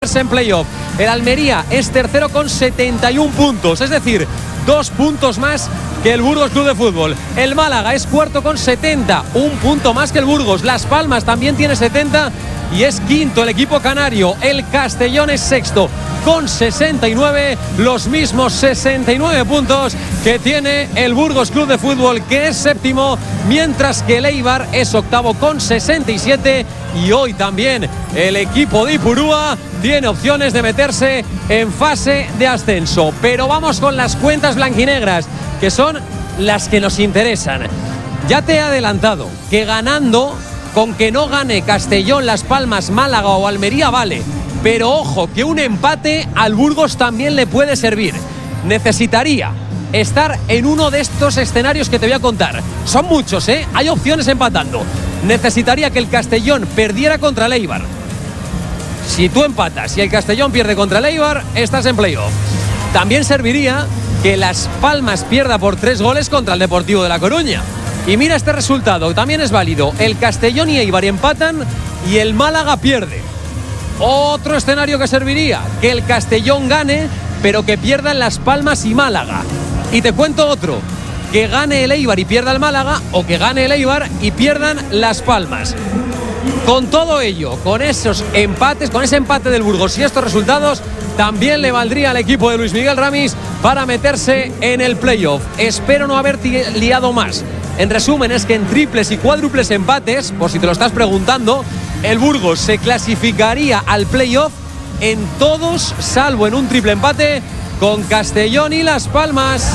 meterse en playoff. El Almería es tercero con 71 puntos, es decir, 2 puntos más que el Burgos Club de Fútbol. El Málaga es cuarto con 70, un punto más que el Burgos. Las Palmas también tiene 70 y es quinto el equipo canario. El Castellón es sexto con 69, los mismos 69 puntos que tiene el Burgos Club de Fútbol, que es séptimo, mientras que el Eibar es octavo con 67. Y hoy también el equipo de Ipurúa tiene opciones de meterse en fase de ascenso. Pero vamos con las cuentas blanquinegras, que son las que nos interesan. Ya te he adelantado que ganando, con que no gane Castellón, Las Palmas, Málaga o Almería, vale. Pero ojo, que un empate al Burgos también le puede servir. Necesitaría estar en uno de estos escenarios que te voy a contar. Son muchos, ¿eh? Hay opciones empatando. Necesitaría que el Castellón perdiera contra el Eibar. Si tú empatas y el Castellón pierde contra el Eibar, estás en playoff. También serviría que Las Palmas pierda por 3 goles contra el Deportivo de La Coruña. Y mira este resultado, también es válido. El Castellón y Eibar empatan y el Málaga pierde. Otro escenario que serviría, que el Castellón gane, pero que pierdan Las Palmas y Málaga. Y te cuento otro, que gane el Eibar y pierda el Málaga, o que gane el Eibar y pierdan Las Palmas. Con todo ello, con esos empates, con ese empate del Burgos y estos resultados, también le valdría al equipo de Luis Miguel Ramis para meterse en el playoff. Espero no haber liado más. En resumen, es que en triples y cuádruples empates, por si te lo estás preguntando, el Burgos se clasificaría al playoff en todos, salvo en un triple empate con Castellón y Las Palmas.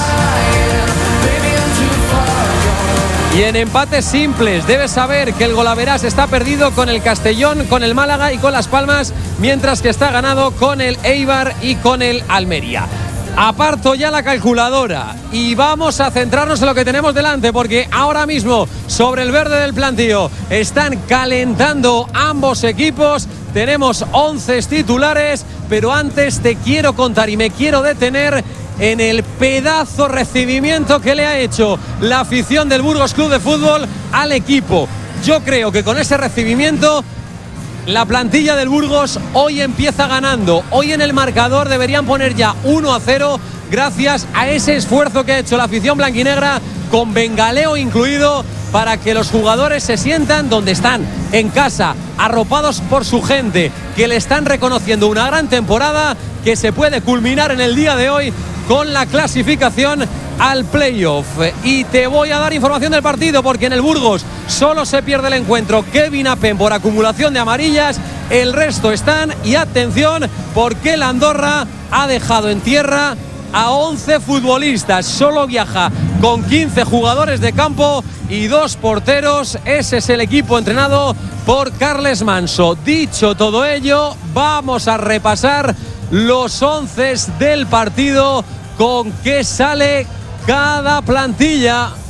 Y en empates simples, debes saber que el golaverás está perdido con el Castellón, con el Málaga y con Las Palmas, mientras que está ganado con el Eibar y con el Almería. Aparto ya la calculadora y vamos a centrarnos en lo que tenemos delante, porque ahora mismo sobre el verde del plantío están calentando ambos equipos. Tenemos 11 titulares, pero antes te quiero contar y me quiero detener en el pedazo recibimiento que le ha hecho la afición del Burgos Club de Fútbol al equipo. Yo creo que con ese recibimiento la plantilla del Burgos hoy empieza ganando. Hoy en el marcador deberían poner ya 1-0 gracias a ese esfuerzo que ha hecho la afición blanquinegra, con bengaleo incluido, para que los jugadores se sientan donde están, en casa, arropados por su gente, que le están reconociendo una gran temporada que se puede culminar en el día de hoy con la clasificación al playoff. Y te voy a dar información del partido, porque en el Burgos solo se pierde el encuentro Kevin Apen por acumulación de amarillas, el resto están, y atención, porque el Andorra ha dejado en tierra a 11 futbolistas, solo viaja con 15 jugadores de campo y 2 porteros. Ese es el equipo entrenado por Carles Manso. Dicho todo ello, vamos a repasar los 11 del partido, con qué sale cada plantilla.